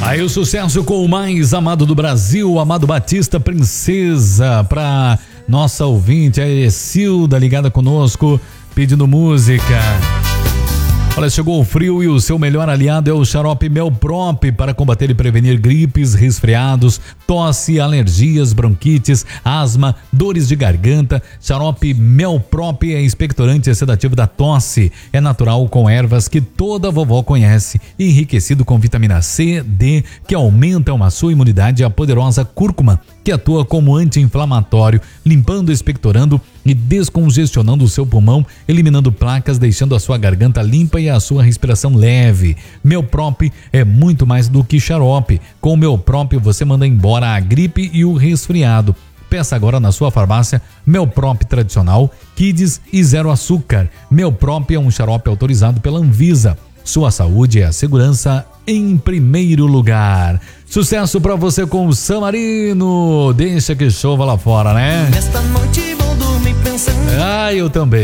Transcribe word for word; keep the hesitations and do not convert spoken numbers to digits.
Aí o sucesso com o mais amado do Brasil, Amado Batista, Princesa, pra nossa ouvinte, a Esilda, ligada conosco, pedindo música. Olha, chegou o frio e o seu melhor aliado é o xarope Melprop para combater e prevenir gripes, resfriados, tosse, alergias, bronquites, asma, dores de garganta. Xarope Melprop é expectorante e sedativo da tosse. É natural com ervas que toda vovó conhece, enriquecido com vitamina C, D, que aumentam a sua imunidade, e a poderosa cúrcuma, que atua como anti-inflamatório, limpando, expectorando e descongestionando o seu pulmão, eliminando placas, deixando a sua garganta limpa e a sua respiração leve. Melprop é muito mais do que xarope. Com o Melprop você manda embora a gripe e o resfriado. Peça agora na sua farmácia Melprop tradicional, Kids e zero açúcar. Melprop é um xarope autorizado pela Anvisa. Sua saúde é a segurança em primeiro lugar. Sucesso pra você com o San Marino. Deixa que chova lá fora, né? Esta noite vou dormir pensando. Ah, eu também.